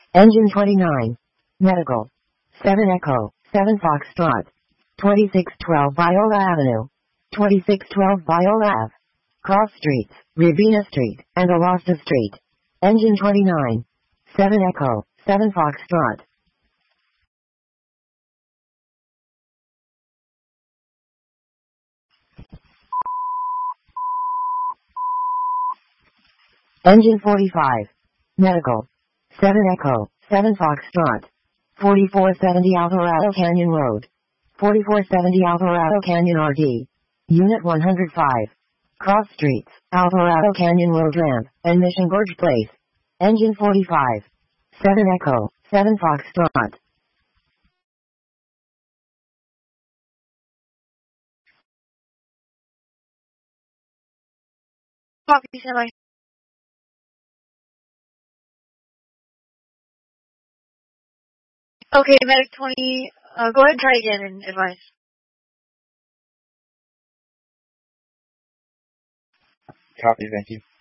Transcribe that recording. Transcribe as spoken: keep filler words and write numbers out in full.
Engine twenty-nine. Medical. seven Echo, seven Foxtrot. twenty-six twelve Viola Avenue. twenty-six twelve Viola Ave. Cross Streets, Rabina Street, and Alasta Street. Engine twenty-nine. seven Echo, seven Foxtrot. Engine forty-five. Medical. seven Echo, seven Foxtrot. forty-four seventy Alvarado Canyon Road. forty-four seventy Alvarado Canyon R D. Unit one hundred five. Cross Streets, Alvarado Canyon Road Ramp, and Mission Gorge Place. Engine forty-five. seven Echo, seven Foxtrot. Copy, semi. Okay, medic twenty, uh, go ahead and try again and advise. Copy, thank you.